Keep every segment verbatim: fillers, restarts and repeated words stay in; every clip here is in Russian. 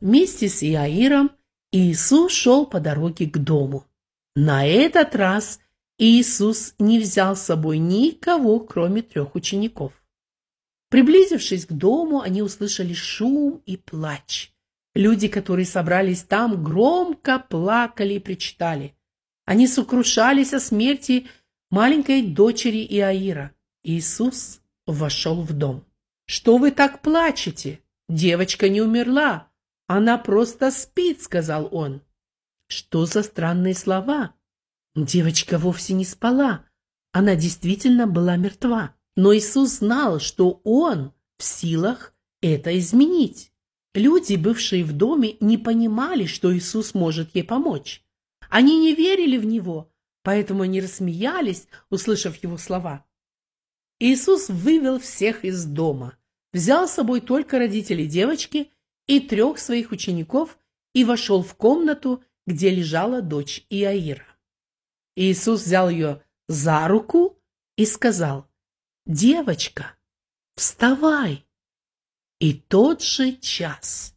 Вместе с Иаиром Иисус шел по дороге к дому. На этот раз Иисус не взял с собой никого, кроме трех учеников. Приблизившись к дому, они услышали шум и плач. Люди, которые собрались там, громко плакали и причитали. Они сокрушались о смерти маленькой дочери Иаира. Иисус вошел в дом. «Что вы так плачете? Девочка не умерла. Она просто спит», — сказал он. Что за странные слова? Девочка вовсе не спала. Она действительно была мертва. Но Иисус знал, что Он в силах это изменить. Люди, бывшие в доме, не понимали, что Иисус может ей помочь. Они не верили в Него, поэтому они рассмеялись, услышав Его слова. Иисус вывел всех из дома, взял с собой только родителей девочки и трех своих учеников и вошел в комнату, где лежала дочь Иаира. Иисус взял ее за руку и сказал: «Девочка, вставай!» И тот же час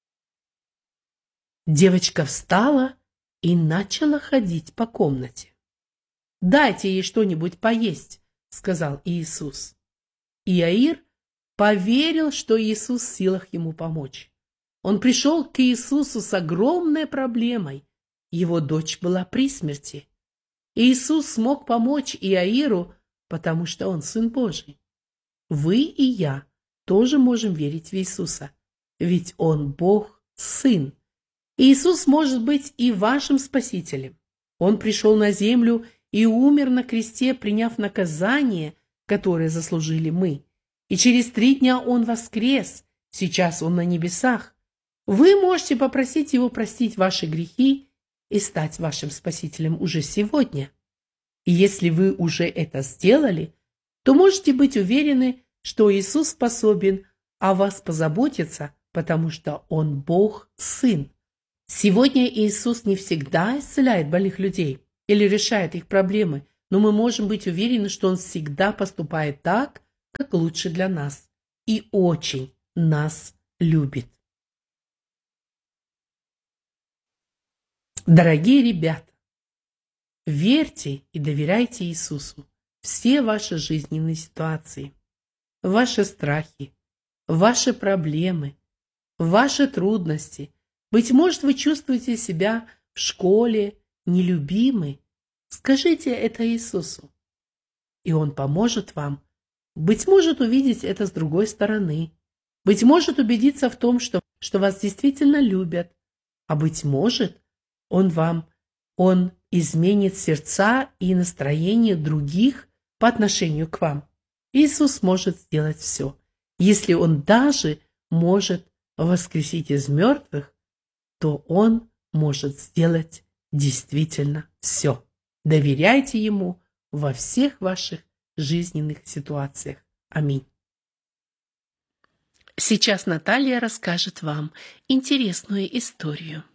девочка встала и начала ходить по комнате. «Дайте ей что-нибудь поесть», — сказал Иисус. Иаир поверил, что Иисус в силах ему помочь. Он пришел к Иисусу с огромной проблемой. Его дочь была при смерти. Иисус смог помочь Иаиру, потому что он Сын Божий. Вы и я тоже можем верить в Иисуса, ведь Он Бог Сын. Иисус может быть и вашим Спасителем. Он пришел на землю и умер на кресте, приняв наказание, которое заслужили мы. И через три дня Он воскрес, сейчас Он на небесах. Вы можете попросить Его простить ваши грехи и стать вашим Спасителем уже сегодня. И если вы уже это сделали, то можете быть уверены, что Иисус способен о вас позаботиться, потому что Он Бог Сын. Сегодня Иисус не всегда исцеляет больных людей или решает их проблемы, но мы можем быть уверены, что Он всегда поступает так, как лучше для нас, и очень нас любит. Дорогие ребята, верьте и доверяйте Иисусу все ваши жизненные ситуации, ваши страхи, ваши проблемы, ваши трудности. Быть может, вы чувствуете себя в школе нелюбимы. Скажите это Иисусу, и Он поможет вам. Быть может, увидеть это с другой стороны. Быть может, убедиться в том, что, что вас действительно любят. А быть может, Он вам, Он изменит сердца и настроение других по отношению к вам. Иисус может сделать все. Если Он даже может воскресить из мертвых, то Он может сделать действительно все. Доверяйте Ему во всех ваших жизненных ситуациях. Аминь. Сейчас Наталья расскажет вам интересную историю.